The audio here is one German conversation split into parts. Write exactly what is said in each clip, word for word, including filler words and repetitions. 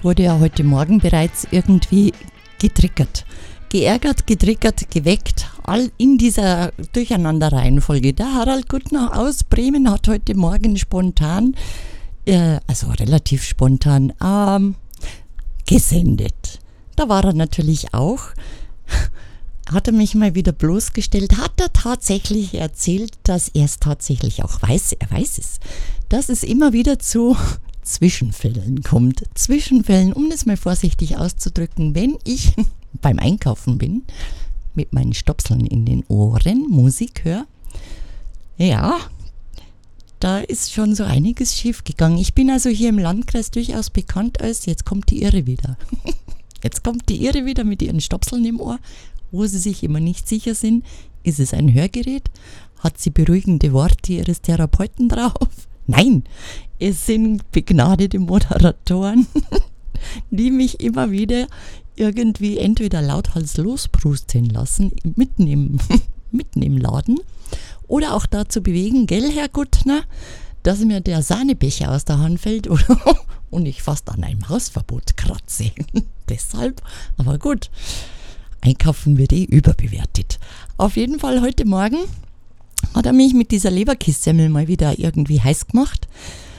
wurde ja heute Morgen bereits irgendwie getriggert. Geärgert, getriggert, geweckt, all in dieser Durcheinanderreihenfolge. Der Harald Guttner aus Bremen hat heute Morgen spontan, äh, also relativ spontan, ähm, gesendet. Da war er natürlich auch. Hat er mich mal wieder bloßgestellt, hat er tatsächlich erzählt, dass er es tatsächlich auch weiß, er weiß es, dass es immer wieder zu Zwischenfällen kommt. Zwischenfällen, um das mal vorsichtig auszudrücken, wenn ich beim Einkaufen bin, mit meinen Stöpseln in den Ohren, Musik höre, ja, da ist schon so einiges schief gegangen. Ich bin also hier im Landkreis durchaus bekannt als, jetzt kommt die Irre wieder. Jetzt kommt die Irre wieder mit ihren Stöpseln im Ohr, wo sie sich immer nicht sicher sind, ist es ein Hörgerät? Hat sie beruhigende Worte ihres Therapeuten drauf? Nein, es sind begnadete Moderatoren, die mich immer wieder irgendwie entweder lauthals losprusten lassen, mitten im, mitten im Laden, oder auch dazu bewegen, gell, Herr Guttner, dass mir der Sahnebecher aus der Hand fällt oder, und ich fast an einem Hausverbot kratze. Deshalb, aber gut. Einkaufen wird eh überbewertet. Auf jeden Fall heute Morgen hat er mich mit dieser Leberkässemmel mal wieder irgendwie heiß gemacht.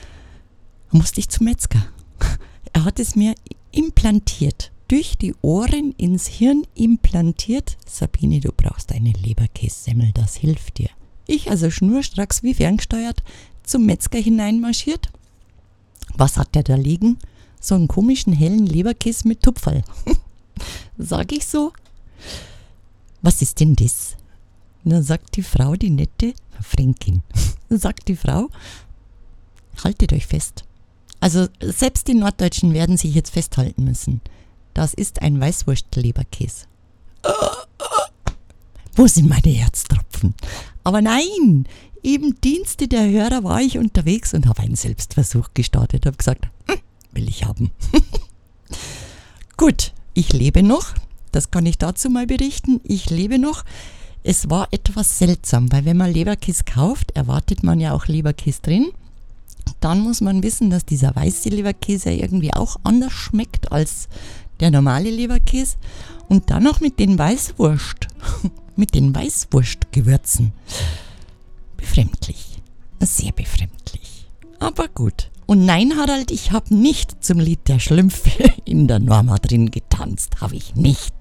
Da musste ich zum Metzger. Er hat es mir implantiert, durch die Ohren ins Hirn implantiert. Sabine, du brauchst eine Leberkässemmel, das hilft dir. Ich also schnurstracks wie ferngesteuert zum Metzger hineinmarschiert. Was hat der da liegen? So einen komischen hellen Leberkäse mit Tupferl. Sag ich so. Was ist denn das? Dann sagt die Frau, die nette Fränkin, sagt die Frau, haltet euch fest. Also selbst die Norddeutschen werden sich jetzt festhalten müssen. Das ist ein Weißwurst-Leberkäse. Wo sind meine Herztropfen? Aber nein, im Dienste der Hörer war ich unterwegs und habe einen Selbstversuch gestartet. Habe gesagt, hm, will ich haben. Gut, ich lebe noch. Das kann ich dazu mal berichten. Ich lebe noch. Es war etwas seltsam, weil wenn man Leberkäse kauft, erwartet man ja auch Leberkäse drin. Dann muss man wissen, dass dieser weiße Leberkäse irgendwie auch anders schmeckt als der normale Leberkäse. Und dann noch mit den Weißwurst, mit den Weißwurstgewürzen. Befremdlich. Sehr befremdlich. Aber gut. Und nein, Harald, ich habe nicht zum Lied der Schlümpfe in der Norma drin getanzt. Habe ich nicht.